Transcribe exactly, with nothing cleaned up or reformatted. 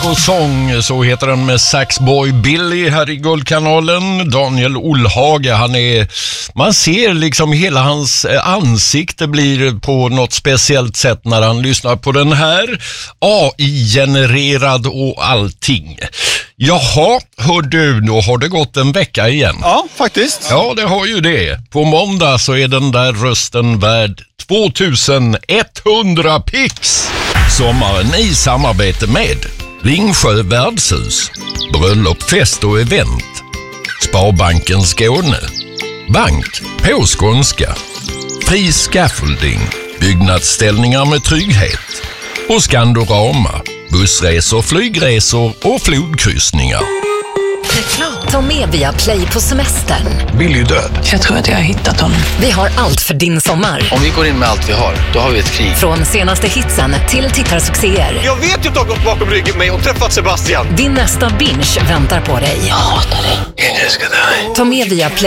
och sång, så heter den med Saxboy Billy här i Guldkanalen. Daniel Olhage, han är, man ser liksom hela hans ansikte blir på något speciellt sätt när han lyssnar på den här. A I-genererad och allting. Jaha, hör du, då har det gått en vecka igen. Ja, faktiskt. Ja, det har ju det. På måndag så är den där rösten värd tvåtusen etthundra pix. Sommaren i samarbete med Ringsjö värdshus, bröllop, fest och event, Sparbanken Skåne, bank på skånska, fri scaffolding, byggnadsställningar med trygghet och Skandorama, bussresor, flygresor och flodkryssningar. Reklam. Ta med via Play på semestern. Billy död. Jag tror att jag har hittat honom. Vi har allt för din sommar. Om vi går in med allt vi har, då har vi ett krig. Från senaste hitsen till tittarsuccéer. Jag vet ju att du har gått bakom ryggen mig och träffat Sebastian. Din nästa binge väntar på dig. Jag hatar dig. Jag älskar dig. Ta med via Play.